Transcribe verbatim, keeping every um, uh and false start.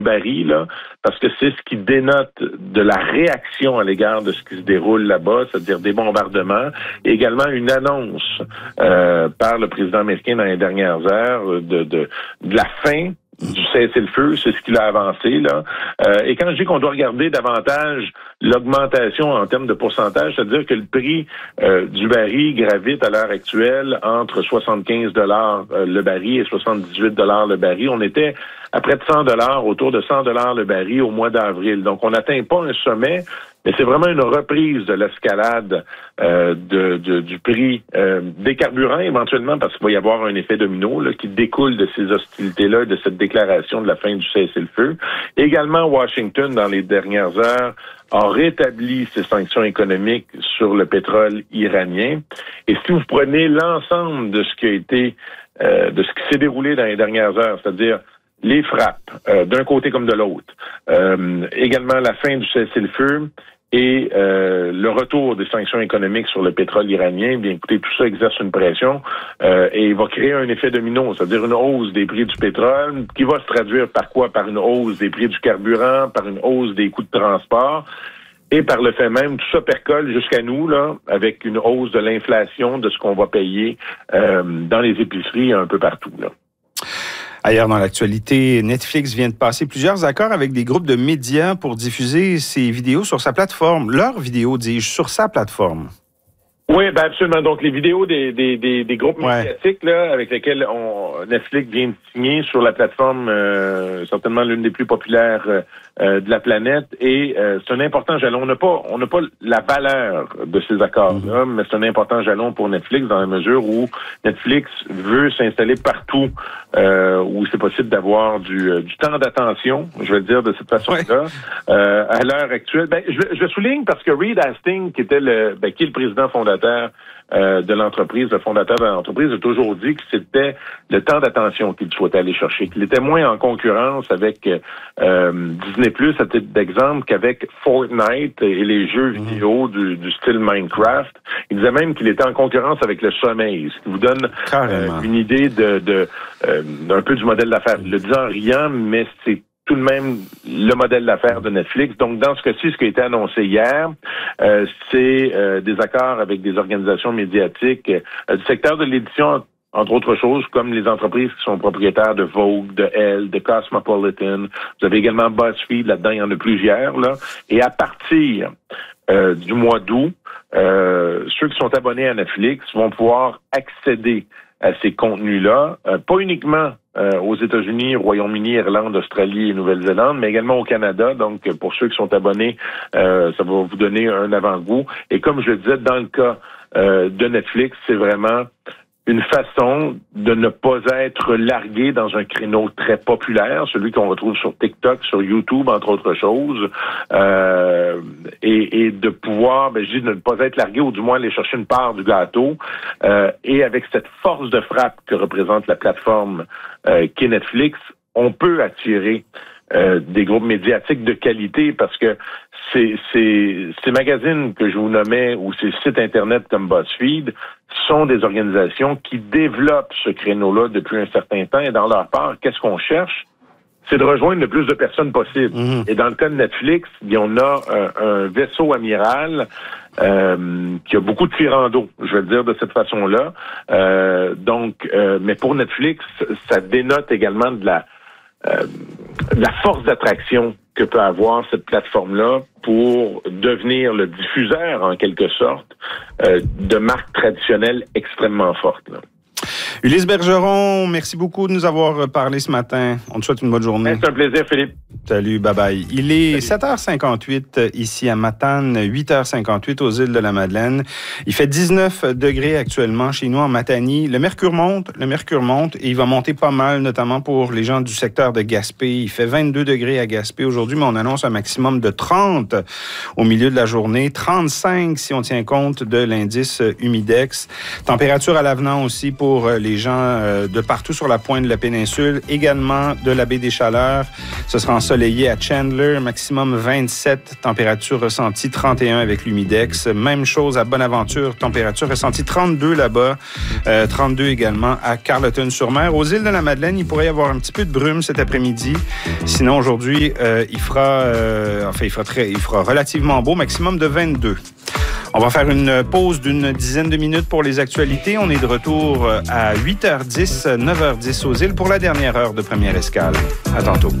baril, là, parce que c'est ce qui dénote de la réaction à l'égard de ce qui se déroule là-bas, c'est-à-dire des bombardements, et également une annonce euh, par le président américain dans les dernières heures de, de, de la fin du cessez-le-feu, c'est ce qu'il a avancé, là. Euh, et quand je dis qu'on doit regarder davantage l'augmentation en termes de pourcentage, c'est-à-dire que le prix euh, du baril gravite à l'heure actuelle entre soixante-quinze dollars euh, le baril et soixante-dix-huit dollars le baril. On était à près de cent dollars, autour de cent dollars le baril au mois d'avril. Donc, on n'atteint pas un sommet, mais c'est vraiment une reprise de l'escalade euh, de, de, du prix euh, des carburants, éventuellement, parce qu'il va y avoir un effet domino là, qui découle de ces hostilités-là, de cette déclaration de la fin du cessez-le-feu. Également, Washington, dans les dernières heures, a rétabli ses sanctions économiques sur le pétrole iranien. Et si vous prenez l'ensemble de ce qui a été, euh, de ce qui s'est déroulé dans les dernières heures, c'est-à-dire les frappes, euh, d'un côté comme de l'autre, euh, également la fin du cessez-le-feu et euh, le retour des sanctions économiques sur le pétrole iranien, bien écoutez, tout ça exerce une pression euh, et va créer un effet domino, c'est-à-dire une hausse des prix du pétrole qui va se traduire par quoi? Par une hausse des prix du carburant, par une hausse des coûts de transport. Et par le fait même, tout ça percole jusqu'à nous, là, avec une hausse de l'inflation de ce qu'on va payer euh, dans les épiceries un peu partout, là. Ailleurs dans l'actualité, Netflix vient de passer plusieurs accords avec des groupes de médias pour diffuser ses vidéos sur sa plateforme. Leurs vidéos, dis-je, sur sa plateforme. Oui, ben absolument. Donc, les vidéos des, des, des, des groupes ouais. médiatiques là, avec lesquels on, Netflix vient de signer sur la plateforme, euh, certainement l'une des plus populaires euh, de la planète. Et euh, c'est un important jalon. On n'a pas, on n'a pas la valeur de ces accords-là, mm-hmm. mais c'est un important jalon pour Netflix dans la mesure où Netflix veut s'installer partout euh, où c'est possible d'avoir du, du temps d'attention, je vais le dire de cette façon-là. Ouais. Euh, à l'heure actuelle, ben, je, je souligne parce que Reed Hastings, qui était le, ben, qui est le président fondateur Euh, de l'entreprise, le fondateur de l'entreprise a toujours dit que c'était le temps d'attention qu'il souhaitait aller chercher, qu'il était moins en concurrence avec euh, Disney plus, à titre d'exemple, qu'avec Fortnite et les jeux mmh. vidéo du, du style Minecraft. Il disait même qu'il était en concurrence avec le sommeil, ce qui vous donne euh, une idée de, de euh, d'un peu du modèle d'affaires. Il le dit en riant, mais c'est tout de même le modèle d'affaires de Netflix. Donc, dans ce cas-ci, ce qui a été annoncé hier, euh, c'est euh, des accords avec des organisations médiatiques euh, du secteur de l'édition, entre autres choses, comme les entreprises qui sont propriétaires de Vogue, de Elle, de Cosmopolitan. Vous avez également BuzzFeed, là-dedans, il y en a plusieurs, là. Et à partir euh, du mois d'août, euh, ceux qui sont abonnés à Netflix vont pouvoir accéder à ces contenus-là, euh, pas uniquement euh, aux États-Unis, Royaume-Uni, Irlande, Australie et Nouvelle-Zélande, mais également au Canada. Donc, pour ceux qui sont abonnés, euh, ça va vous donner un avant-goût. Et comme je le disais, dans le cas euh, de Netflix, c'est vraiment une façon de ne pas être largué dans un créneau très populaire, celui qu'on retrouve sur TikTok, sur YouTube, entre autres choses, euh, et, et de pouvoir, ben, je dis de ne pas être largué, ou du moins aller chercher une part du gâteau, euh, et avec cette force de frappe que représente la plateforme euh, qu'est Netflix, on peut attirer euh, des groupes médiatiques de qualité, parce que ces, ces, ces magazines que je vous nommais, ou ces sites Internet comme BuzzFeed, sont des organisations qui développent ce créneau-là depuis un certain temps, et dans leur part, qu'est-ce qu'on cherche? C'est de rejoindre le plus de personnes possible. Mmh. Et dans le cas de Netflix, on a un, un vaisseau amiral euh, qui a beaucoup de tirants d'eau, je vais le dire de cette façon-là. Euh, donc, euh, mais pour Netflix, ça dénote également de la, euh, de la force d'attraction que peut avoir cette plateforme-là pour devenir le diffuseur, en quelque sorte, euh, de marques traditionnelles extrêmement fortes, là. Ulysse Bergeron, merci beaucoup de nous avoir parlé ce matin. On te souhaite une bonne journée. C'est un plaisir, Philippe. Salut, bye-bye. Il est Salut. sept heures cinquante-huit ici à Matane, huit heures cinquante-huit aux îles de la Madeleine. Il fait dix-neuf degrés actuellement chez nous en Matanie. Le mercure monte, le mercure monte et il va monter pas mal, notamment pour les gens du secteur de Gaspé. Il fait vingt-deux degrés à Gaspé aujourd'hui, mais on annonce un maximum de trente au milieu de la journée. trente-cinq si on tient compte de l'indice humidex. Température à l'avenant aussi pour les les gens euh, de partout sur la pointe de la péninsule, également de la baie des Chaleurs. Ce sera ensoleillé à Chandler, maximum vingt-sept, température ressentie trente et un avec l'humidex. Même chose à Bonaventure, température ressentie trente-deux là-bas, euh, trente-deux également à Carleton-sur-Mer. Aux îles de la Madeleine, il pourrait y avoir un petit peu de brume cet après-midi. Sinon, aujourd'hui, euh, il fera, euh, enfin, il fera très, il fera relativement beau, maximum de vingt-deux. On va faire une pause d'une dizaine de minutes pour les actualités. On est de retour à huit heures dix, neuf heures dix aux îles pour la dernière heure de Première Escale. À tantôt.